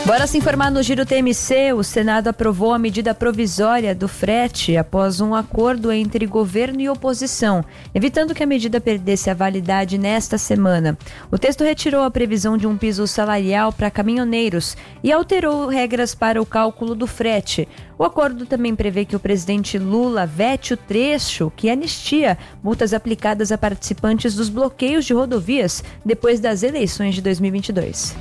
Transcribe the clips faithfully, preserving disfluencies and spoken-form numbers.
Bora se informar no Giro T M C. O Senado aprovou a medida provisória do frete após um acordo entre governo e oposição, evitando que a medida perdesse a validade nesta semana. O texto retirou a previsão de um piso salarial para caminhoneiros e alterou regras para o cálculo do frete. O acordo também prevê que o presidente Lula vete o trecho que anistia multas aplicadas a participantes dos bloqueios de rodovias depois das eleições de dois mil e vinte e dois.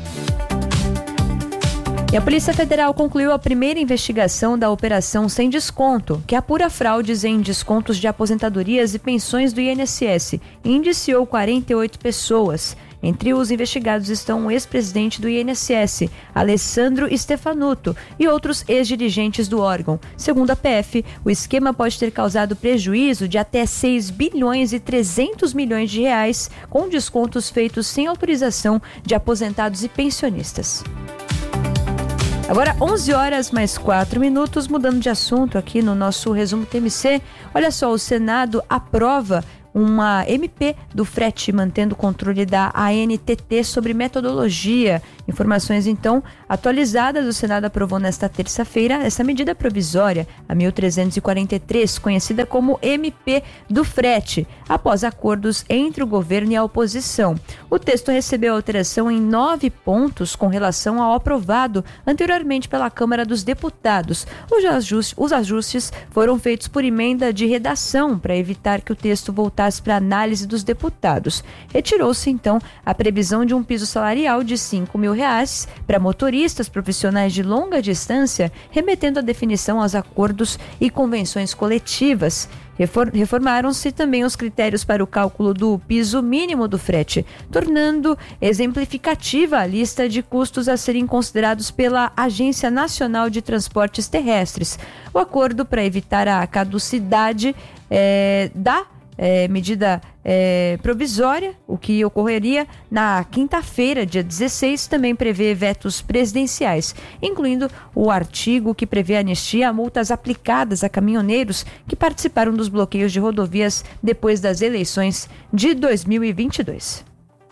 E a Polícia Federal concluiu a primeira investigação da Operação Sem Desconto, que apura fraudes em descontos de aposentadorias e pensões do I N S S, e indiciou quarenta e oito pessoas. Entre os investigados estão o ex-presidente do I N S S, Alessandro Stefanuto, e outros ex-dirigentes do órgão. Segundo a P F, o esquema pode ter causado prejuízo de até seis bilhões e trezentos milhões de reais, com descontos feitos sem autorização de aposentados e pensionistas. Agora, onze horas mais quatro minutos, mudando de assunto aqui no nosso resumo T M C. Olha só, o Senado aprova uma M P do frete, mantendo o controle da A N T T sobre metodologia. Informações, então, atualizadas. O Senado aprovou nesta terça-feira essa medida provisória, a mil trezentos e quarenta e três, conhecida como M P do frete, após acordos entre o governo e a oposição. O texto recebeu alteração em nove pontos com relação ao aprovado anteriormente pela Câmara dos Deputados. Os ajustes, os ajustes foram feitos por emenda de redação para evitar que o texto voltasse para análise dos deputados. Retirou-se, então, a previsão de um piso salarial de cinco mil reais para motoristas profissionais de longa distância, remetendo a definição aos acordos e convenções coletivas. Reformaram-se também os critérios para o cálculo do piso mínimo do frete, tornando exemplificativa a lista de custos a serem considerados pela Agência Nacional de Transportes Terrestres. O acordo para evitar a caducidade é, da É, medida é, provisória, o que ocorreria na quinta-feira, dia dezesseis, também prevê vetos presidenciais, incluindo o artigo que prevê anistia a multas aplicadas a caminhoneiros que participaram dos bloqueios de rodovias depois das eleições de dois mil e vinte e dois.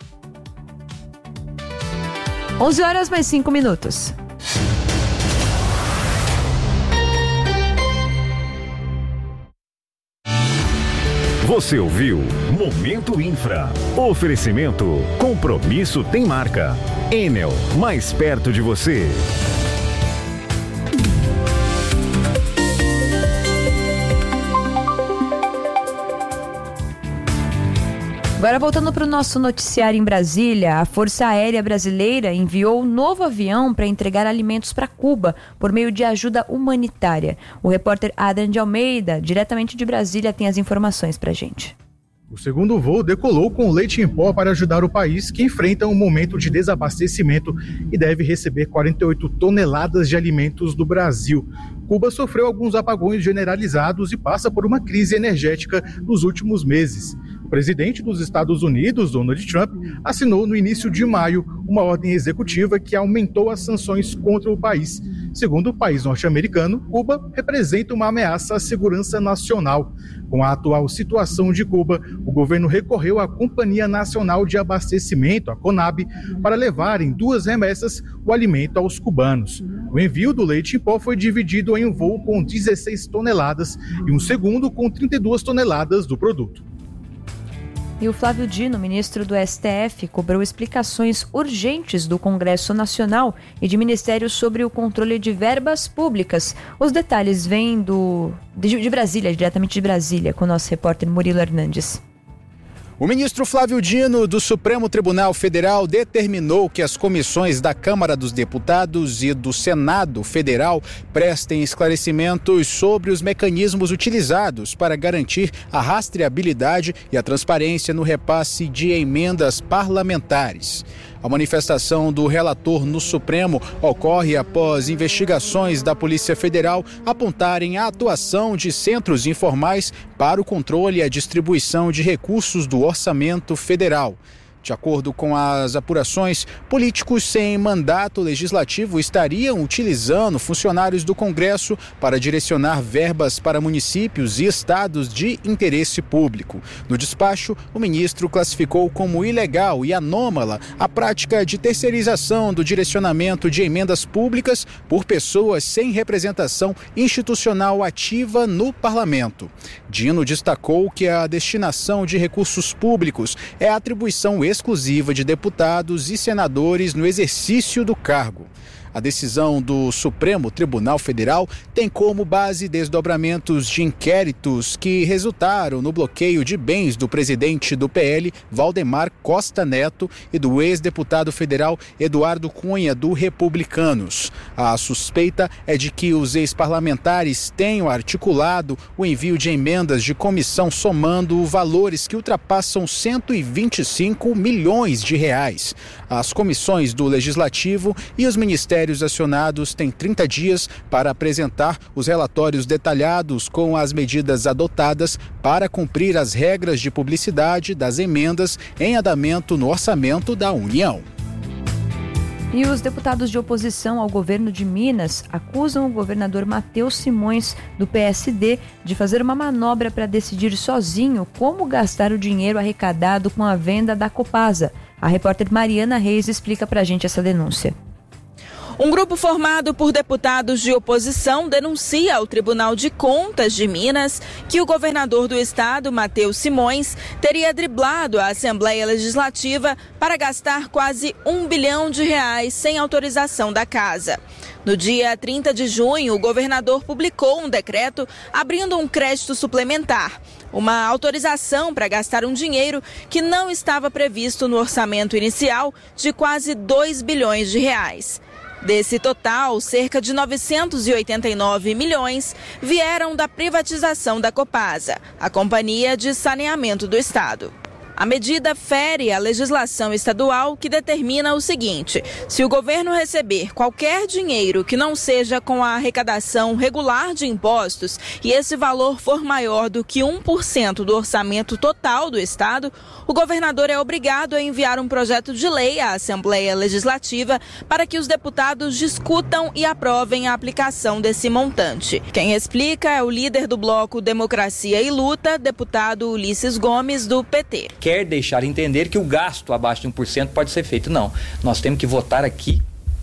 onze horas mais cinco minutos. Você ouviu Momento Infra. Oferecimento. Compromisso tem marca. Enel, mais perto de você. Agora, voltando para o nosso noticiário em Brasília, a Força Aérea Brasileira enviou um novo avião para entregar alimentos para Cuba por meio de ajuda humanitária. O repórter Adrian de Almeida, diretamente de Brasília, tem as informações para a gente. O segundo voo decolou com leite em pó para ajudar o país, que enfrenta um momento de desabastecimento e deve receber quarenta e oito toneladas de alimentos do Brasil. Cuba sofreu alguns apagões generalizados e passa por uma crise energética nos últimos meses. O presidente dos Estados Unidos, Donald Trump, assinou no início de maio uma ordem executiva que aumentou as sanções contra o país. Segundo o país norte-americano, Cuba representa uma ameaça à segurança nacional. Com a atual situação de Cuba, o governo recorreu à Companhia Nacional de Abastecimento, a CONAB, para levar em duas remessas o alimento aos cubanos. O envio do leite em pó foi dividido em um voo com dezesseis toneladas e um segundo com trinta e duas toneladas do produto. E o Flávio Dino, ministro do S T F, cobrou explicações urgentes do Congresso Nacional e de ministérios sobre o controle de verbas públicas. Os detalhes vêm do, de, de Brasília, diretamente de Brasília, com o nosso repórter Murilo Hernandes. O ministro Flávio Dino, do Supremo Tribunal Federal, determinou que as comissões da Câmara dos Deputados e do Senado Federal prestem esclarecimentos sobre os mecanismos utilizados para garantir a rastreabilidade e a transparência no repasse de emendas parlamentares. A manifestação do relator no Supremo ocorre após investigações da Polícia Federal apontarem a atuação de centros informais para o controle e a distribuição de recursos do orçamento federal. De acordo com as apurações, políticos sem mandato legislativo estariam utilizando funcionários do Congresso para direcionar verbas para municípios e estados de interesse público. No despacho, o ministro classificou como ilegal e anômala a prática de terceirização do direcionamento de emendas públicas por pessoas sem representação institucional ativa no parlamento. Dino destacou que a destinação de recursos públicos é a atribuição exclusiva de deputados e senadores no exercício do cargo. A decisão do Supremo Tribunal Federal tem como base desdobramentos de inquéritos que resultaram no bloqueio de bens do presidente do P L, Valdemar Costa Neto, e do ex-deputado federal Eduardo Cunha, do Republicanos. A suspeita é de que os ex-parlamentares tenham articulado o envio de emendas de comissão somando valores que ultrapassam cento e vinte e cinco milhões de reais. As comissões do Legislativo e os ministérios acionados têm trinta dias para apresentar os relatórios detalhados com as medidas adotadas para cumprir as regras de publicidade das emendas em andamento no orçamento da União. E os deputados de oposição ao governo de Minas acusam o governador Matheus Simões, do P S D, de fazer uma manobra para decidir sozinho como gastar o dinheiro arrecadado com a venda da Copasa. A repórter Mariana Reis explica para a gente essa denúncia. Um grupo formado por deputados de oposição denuncia ao Tribunal de Contas de Minas que o governador do estado, Matheus Simões, teria driblado a Assembleia Legislativa para gastar quase um bilhão de reais sem autorização da casa. No dia trinta de junho, o governador publicou um decreto abrindo um crédito suplementar, uma autorização para gastar um dinheiro que não estava previsto no orçamento inicial de quase dois bilhões de reais. Desse total, cerca de novecentos e oitenta e nove milhões vieram da privatização da Copasa, a Companhia de Saneamento do Estado. A medida fere a legislação estadual que determina o seguinte: se o governo receber qualquer dinheiro que não seja com a arrecadação regular de impostos e esse valor for maior do que um por cento do orçamento total do estado, o governador é obrigado a enviar um projeto de lei à Assembleia Legislativa para que os deputados discutam e aprovem a aplicação desse montante. Quem explica é o líder do bloco Democracia e Luta, deputado Ulisses Gomes, do P T. Quer deixar entender que o gasto abaixo de um por cento pode ser feito. Não, nós temos que votar aqui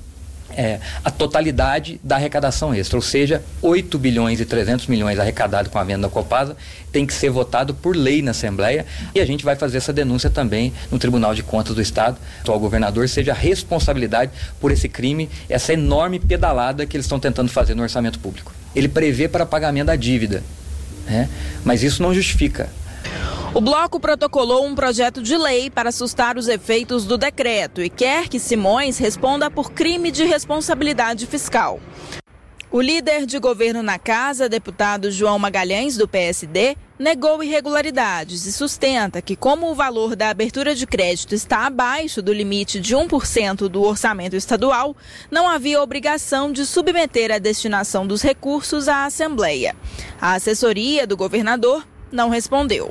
é, a totalidade da arrecadação extra, ou seja, oito bilhões e trezentos milhões arrecadados com a venda da Copasa tem que ser votado por lei na Assembleia, e a gente vai fazer essa denúncia também no Tribunal de Contas do Estado. O atual governador seja a responsabilidade por esse crime, essa enorme pedalada que eles estão tentando fazer no orçamento público. Ele prevê para pagamento da dívida, né? Mas isso não justifica. O bloco protocolou um projeto de lei para assustar os efeitos do decreto e quer que Simões responda por crime de responsabilidade fiscal. O líder de governo na casa, deputado João Magalhães, do P S D, negou irregularidades e sustenta que, como o valor da abertura de crédito está abaixo do limite de um por cento do orçamento estadual, não havia obrigação de submeter a destinação dos recursos à Assembleia. A assessoria do governador não respondeu.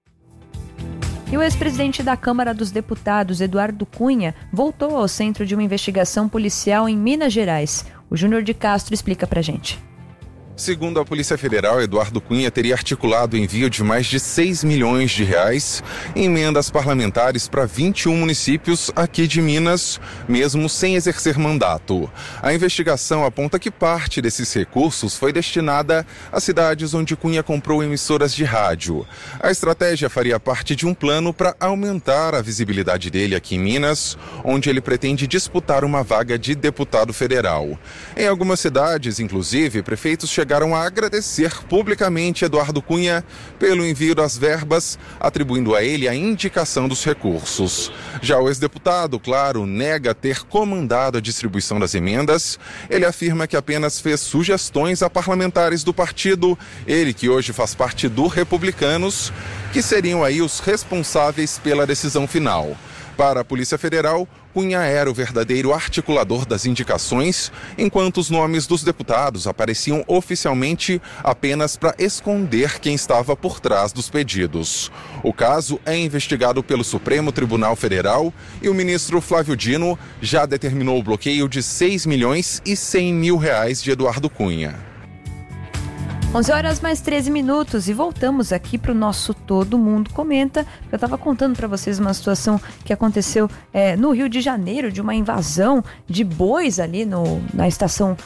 E o ex-presidente da Câmara dos Deputados, Eduardo Cunha, voltou ao centro de uma investigação policial em Minas Gerais. O Júnior de Castro explica pra gente. Segundo a Polícia Federal, Eduardo Cunha teria articulado o envio de mais de seis milhões de reais em emendas parlamentares para vinte e um municípios aqui de Minas, mesmo sem exercer mandato. A investigação aponta que parte desses recursos foi destinada a cidades onde Cunha comprou emissoras de rádio. A estratégia faria parte de um plano para aumentar a visibilidade dele aqui em Minas, onde ele pretende disputar uma vaga de deputado federal. Em algumas cidades, inclusive, prefeitos chegaram chegaram a agradecer publicamente Eduardo Cunha pelo envio das verbas, atribuindo a ele a indicação dos recursos. Já o ex-deputado, claro, nega ter comandado a distribuição das emendas. Ele afirma que apenas fez sugestões a parlamentares do partido, ele que hoje faz parte do Republicanos, que seriam aí os responsáveis pela decisão final. Para a Polícia Federal, Cunha era o verdadeiro articulador das indicações, enquanto os nomes dos deputados apareciam oficialmente apenas para esconder quem estava por trás dos pedidos. O caso é investigado pelo Supremo Tribunal Federal e o ministro Flávio Dino já determinou o bloqueio de seis milhões e cem mil reais de Eduardo Cunha. onze horas mais treze minutos e voltamos aqui para o nosso Todo Mundo Comenta. Eu estava contando para vocês uma situação que aconteceu é, no Rio de Janeiro, de uma invasão de bois ali no, na estação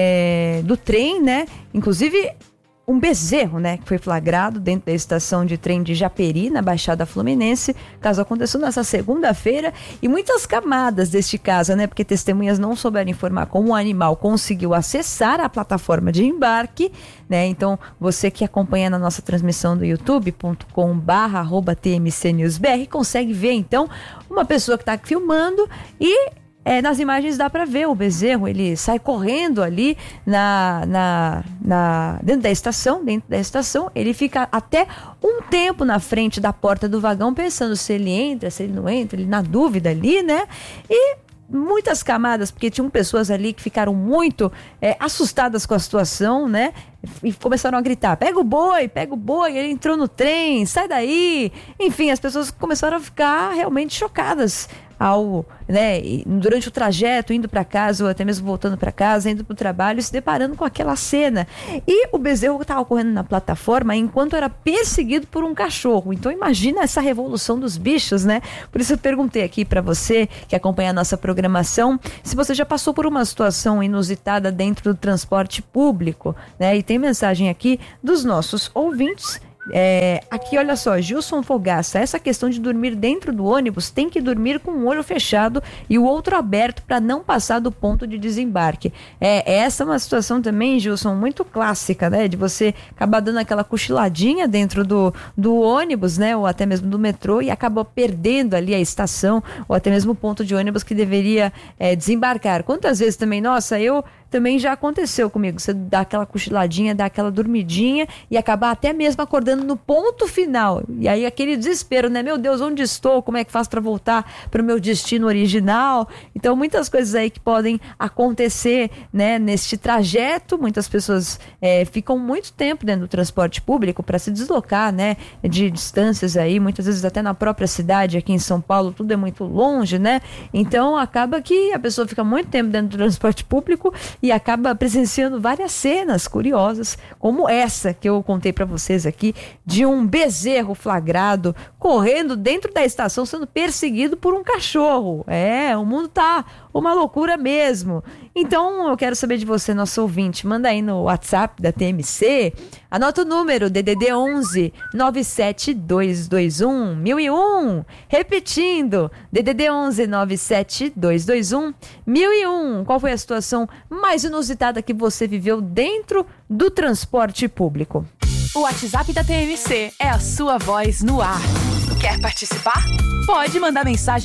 é, do trem, né? Inclusive um bezerro, né, que foi flagrado dentro da estação de trem de Japeri, na Baixada Fluminense. O caso aconteceu nessa segunda-feira e muitas camadas deste caso, né, porque testemunhas não souberam informar como o animal conseguiu acessar a plataforma de embarque, né, então você que acompanha na nossa transmissão do youtube ponto com barra arroba T M C News B R consegue ver, então, uma pessoa que está filmando e É, nas imagens dá para ver o bezerro, ele sai correndo ali na, na, na, dentro da estação, dentro da estação, ele fica até um tempo na frente da porta do vagão pensando se ele entra, se ele não entra, ele na dúvida ali, né? E muitas camadas, porque tinham pessoas ali que ficaram muito é, assustadas com a situação, né? E começaram a gritar, pega o boi, pega o boi, ele entrou no trem, sai daí. Enfim, as pessoas começaram a ficar realmente chocadas ao, né, durante o trajeto, indo para casa ou até mesmo voltando para casa, indo para o trabalho, se deparando com aquela cena. E o bezerro estava correndo na plataforma enquanto era perseguido por um cachorro. Então imagina essa revolução dos bichos, né? Por isso eu perguntei aqui para você que acompanha a nossa programação, se você já passou por uma situação inusitada dentro do transporte público, né? E tem mensagem aqui dos nossos ouvintes. É, aqui olha só, Gilson Fogaça, essa questão de dormir dentro do ônibus, tem que dormir com um olho fechado e o outro aberto para não passar do ponto de desembarque. É, essa é uma situação também, Gilson, muito clássica, né, de você acabar dando aquela cochiladinha dentro do, do ônibus, né, ou até mesmo do metrô e acaba perdendo ali a estação ou até mesmo o ponto de ônibus que deveria é, desembarcar. Quantas vezes também, nossa, eu também já aconteceu comigo, você dá aquela cochiladinha, dá aquela dormidinha e acabar até mesmo acordando no ponto final, e aí aquele desespero, né, meu Deus, onde estou, como é que faço para voltar para o meu destino original? Então muitas coisas aí que podem acontecer, né, neste trajeto. Muitas pessoas é, ficam muito tempo dentro do transporte público para se deslocar, né, de distâncias aí, muitas vezes até na própria cidade, aqui em São Paulo tudo é muito longe, né, então acaba que a pessoa fica muito tempo dentro do transporte público e acaba presenciando várias cenas curiosas, como essa que eu contei para vocês aqui, de um bezerro flagrado correndo dentro da estação sendo perseguido por um cachorro. É, o mundo tá uma loucura mesmo. Então eu quero saber de você, nosso ouvinte, manda aí no WhatsApp da T M C, anota o número D D D onze nove sete dois dois um mil e um, repetindo, D D D onze nove sete dois dois um mil e um. Qual foi a situação mais inusitada que você viveu dentro do transporte público? O WhatsApp da T M C é a sua voz no ar. Quer participar? Pode mandar mensagem